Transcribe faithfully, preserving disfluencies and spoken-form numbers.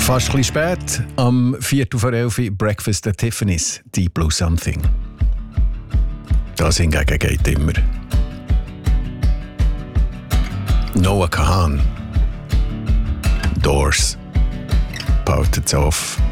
Fast ein bisschen spät, am Viertel vor elf Breakfast at Tiffany's, Deep Blue Something. Das hingegen geht immer. Noah Kahan, Doors, baut es auf.